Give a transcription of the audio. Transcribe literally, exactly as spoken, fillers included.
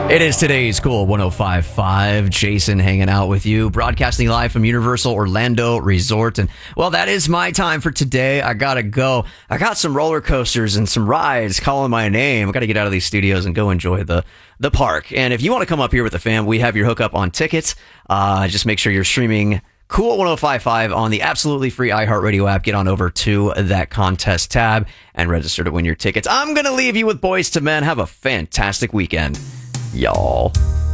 It is today's Cool one oh five point five. Jason hanging out with you, broadcasting live from Universal Orlando Resort. And, well, that is my time for today. I gotta go. I got some roller coasters and some rides calling my name. I gotta get out of these studios and go enjoy the, the park. And if you want to come up here with the fam, we have your hookup on tickets. Uh, just make sure you're streaming Cool one oh five point five on the absolutely free iHeartRadio app. Get on over to that contest tab and register to win your tickets. I'm going to leave you with Boys to Men. Have a fantastic weekend, y'all.